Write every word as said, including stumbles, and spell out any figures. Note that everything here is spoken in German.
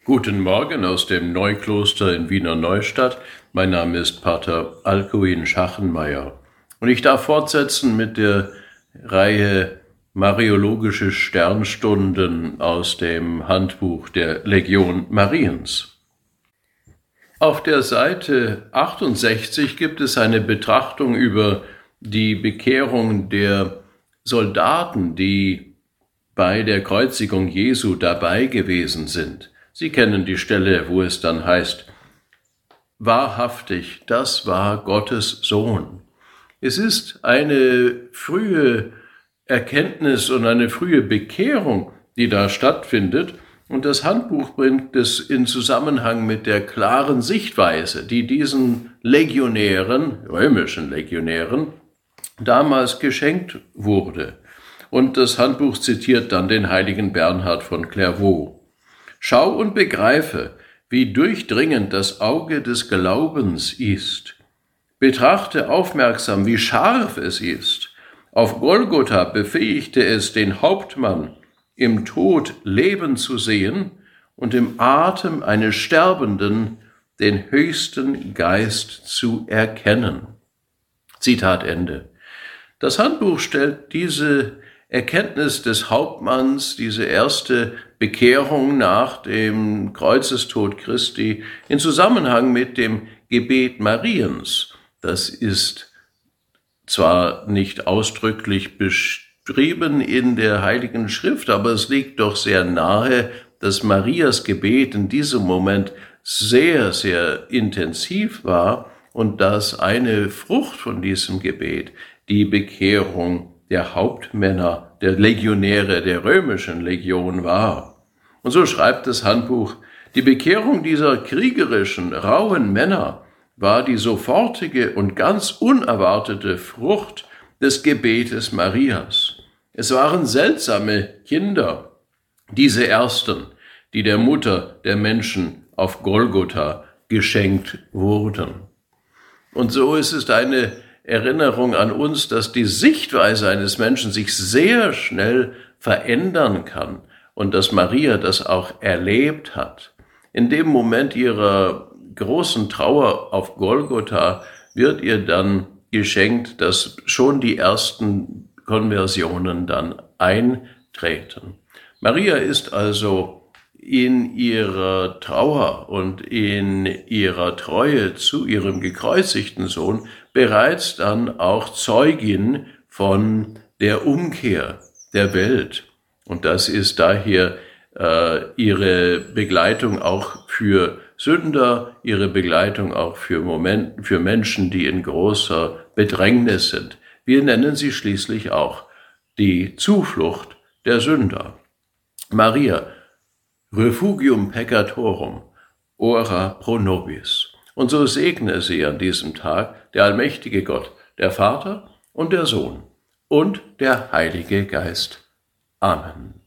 Guten Morgen aus dem Neukloster in Wiener Neustadt. Mein Name ist Pater Alkuin Schachenmeier und ich darf fortsetzen mit der Reihe Mariologische Sternstunden aus dem Handbuch der Legion Mariens. Auf der Seite achtundsechzig gibt es eine Betrachtung über die Bekehrung der Soldaten, die bei der Kreuzigung Jesu dabei gewesen sind. Sie kennen die Stelle, wo es dann heißt, wahrhaftig, das war Gottes Sohn. Es ist eine frühe Erkenntnis und eine frühe Bekehrung, die da stattfindet. Und das Handbuch bringt es in Zusammenhang mit der klaren Sichtweise, die diesen Legionären, römischen Legionären, damals geschenkt wurde. Und das Handbuch zitiert dann den heiligen Bernhard von Clairvaux. Schau und begreife, wie durchdringend das Auge des Glaubens ist. Betrachte aufmerksam, wie scharf es ist. Auf Golgotha befähigte es den Hauptmann, im Tod Leben zu sehen und im Atem eines Sterbenden den höchsten Geist zu erkennen. Zitat Ende. Das Handbuch stellt diese Erkenntnis des Hauptmanns, diese erste Bekehrung nach dem Kreuzestod Christi in Zusammenhang mit dem Gebet Mariens. Das ist zwar nicht ausdrücklich beschrieben in der Heiligen Schrift, aber es liegt doch sehr nahe, dass Marias Gebet in diesem Moment sehr, sehr intensiv war und dass eine Frucht von diesem Gebet die Bekehrung der Hauptmänner, der Legionäre der römischen Legion war. Und so schreibt das Handbuch, die Bekehrung dieser kriegerischen, rauen Männer war die sofortige und ganz unerwartete Frucht des Gebetes Marias. Es waren seltsame Kinder, diese Ersten, die der Mutter der Menschen auf Golgotha geschenkt wurden. Und so ist es eine Erinnerung an uns, dass die Sichtweise eines Menschen sich sehr schnell verändern kann und dass Maria das auch erlebt hat. In dem Moment ihrer großen Trauer auf Golgotha wird ihr dann geschenkt, dass schon die ersten Konversionen dann eintreten. Maria ist also in ihrer Trauer und in ihrer Treue zu ihrem gekreuzigten Sohn bereits dann auch Zeugin von der Umkehr der Welt. Und das ist daher äh, ihre Begleitung auch für Sünder, ihre Begleitung auch für, Moment, für Menschen, die in großer Bedrängnis sind. Wir nennen sie schließlich auch die Zuflucht der Sünder. Maria, Refugium peccatorum, ora pro nobis. Und so segne sie an diesem Tag der allmächtige Gott, der Vater und der Sohn und der Heilige Geist. Amen.